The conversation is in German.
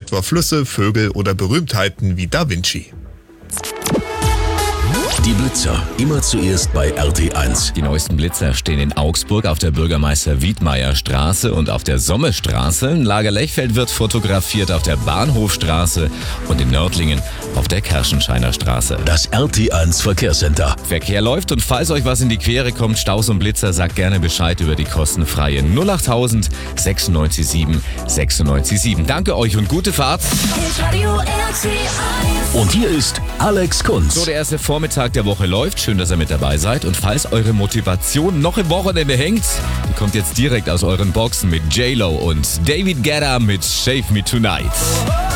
etwa Flüsse, Vögel oder Berühmtheiten wie Da Vinci. Die Blitzer, immer zuerst bei RT1. Die neuesten Blitzer stehen in Augsburg auf der Bürgermeister-Wiedmeier-Straße und auf der Sommerstraße. In Lager-Lechfeld wird fotografiert auf der Bahnhofstraße und in Nördlingen auf der Kerschenscheiner Straße. Das RT1 Verkehrscenter. Verkehr läuft und falls euch was in die Quere kommt, Staus und Blitzer, sagt gerne Bescheid über die kostenfreie 08000 967 967. Danke euch und gute Fahrt. Und hier ist Alex Kunz. So, der erste Vormittag der Woche läuft. Schön, dass ihr mit dabei seid. Und falls eure Motivation noch im Wochenende hängt, die kommt jetzt direkt aus euren Boxen mit J-Lo und David Guetta mit Shave Me Tonight.